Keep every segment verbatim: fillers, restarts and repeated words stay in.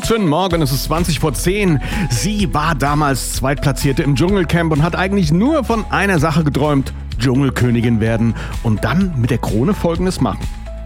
Guten Morgen, es ist zwanzig vor zehn. Sie war damals Zweitplatzierte im Dschungelcamp und hat eigentlich nur von einer Sache geträumt: Dschungelkönigin werden und dann mit der Krone Folgendes machen.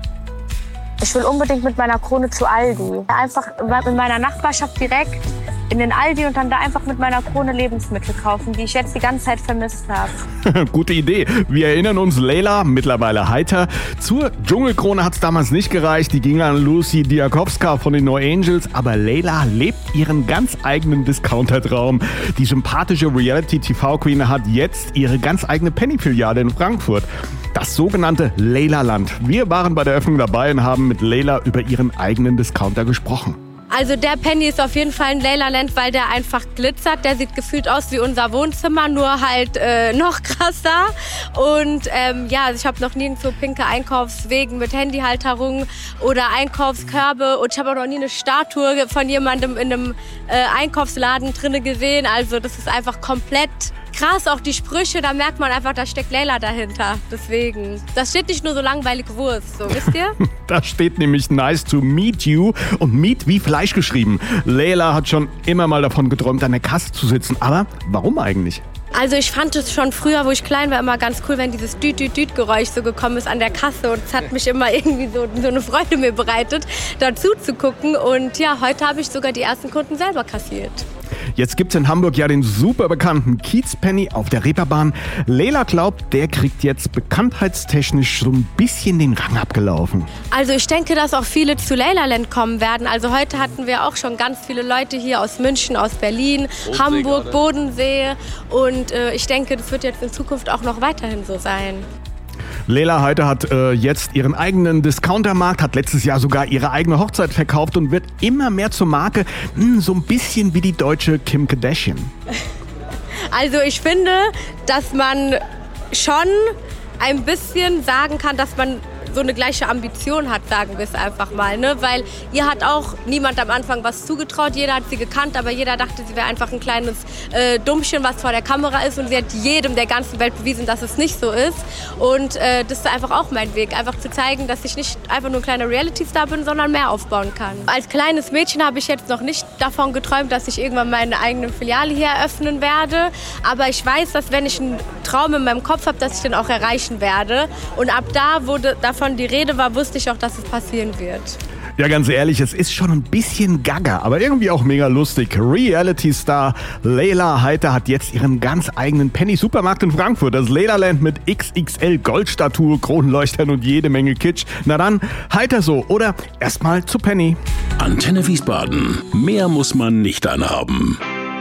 Ich will unbedingt mit meiner Krone zu Aldi. Einfach in meiner Nachbarschaft direkt in den Aldi und dann da einfach mit meiner Krone Lebensmittel kaufen, die ich jetzt die ganze Zeit vermisst habe. Gute Idee. Wir erinnern uns, Layla, mittlerweile heiter. Zur Dschungelkrone hat es damals nicht gereicht. Die ging an Lucy Diakowska von den No Angels. Aber Layla lebt ihren ganz eigenen Discounter-Traum. Die sympathische Reality-T V-Queen hat jetzt ihre ganz eigene Penny-Filiale in Frankfurt. Das sogenannte Layla-Land. Wir waren bei der Eröffnung dabei und haben mit Layla über ihren eigenen Discounter gesprochen. Also der Penny ist auf jeden Fall ein Layla-Land, weil der einfach glitzert. Der sieht gefühlt aus wie unser Wohnzimmer, nur halt äh, noch krasser. Und ähm, ja, also ich habe noch nirgendwo pinke Einkaufswegen mit Handyhalterungen oder Einkaufskörbe. Und ich habe auch noch nie eine Statue von jemandem in einem äh, Einkaufsladen drinne gesehen. Also das ist einfach komplett krass. Auch die Sprüche, da merkt man einfach, da steckt Layla dahinter. Deswegen, das steht nicht nur so langweilig Wurst, so, wisst ihr? Da steht nämlich nice to meet you und meet wie Fleisch geschrieben. Layla hat schon immer mal davon geträumt, an der Kasse zu sitzen. Aber warum eigentlich? Also ich fand es schon früher, wo ich klein war, immer ganz cool, wenn dieses Düt-Düt-Düt-Geräusch so gekommen ist an der Kasse. Und es hat mich immer irgendwie so, so eine Freude mir bereitet, dazu zu gucken. Und ja, heute habe ich sogar die ersten Kunden selber kassiert. Jetzt gibt's in Hamburg ja den super bekannten Kiez-Penny auf der Reeperbahn. Layla glaubt, der kriegt jetzt bekanntheitstechnisch so ein bisschen den Rang abgelaufen. Also ich denke, dass auch viele zu Layla-Land kommen werden. Also heute hatten wir auch schon ganz viele Leute hier aus München, aus Berlin, Bodensee, Hamburg, gerade. Bodensee. Und äh, ich denke, das wird jetzt in Zukunft auch noch weiterhin so sein. Layla Heiter hat äh, jetzt ihren eigenen Discountermarkt, hat letztes Jahr sogar ihre eigene Hochzeit verkauft und wird immer mehr zur Marke, mh, so ein bisschen wie die deutsche Kim Kardashian. Also ich finde, dass man schon ein bisschen sagen kann, dass man so eine gleiche Ambition hat, sagen wir es einfach mal, ne? Weil ihr hat auch niemand am Anfang was zugetraut, jeder hat sie gekannt, aber jeder dachte, sie wäre einfach ein kleines äh, Dummchen, was vor der Kamera ist, und sie hat jedem der ganzen Welt bewiesen, dass es nicht so ist. Und äh, das ist einfach auch mein Weg, einfach zu zeigen, dass ich nicht einfach nur ein kleiner Reality-Star bin, sondern mehr aufbauen kann. Als kleines Mädchen habe ich jetzt noch nicht davon geträumt, dass ich irgendwann meine eigene Filiale hier eröffnen werde, aber ich weiß, dass wenn ich einen Traum in meinem Kopf habe, dass ich den auch erreichen werde, und ab da wurde davon die Rede war, wusste ich auch, dass es passieren wird. Ja, ganz ehrlich, es ist schon ein bisschen gaga, aber irgendwie auch mega lustig. Reality-Star Layla Heiter hat jetzt ihren ganz eigenen Penny-Supermarkt in Frankfurt. Das Layla-Land mit X X L-Goldstatue, Kronleuchtern und jede Menge Kitsch. Na dann, heiter so. Oder erstmal zu Penny. Antenne Wiesbaden. Mehr muss man nicht anhaben.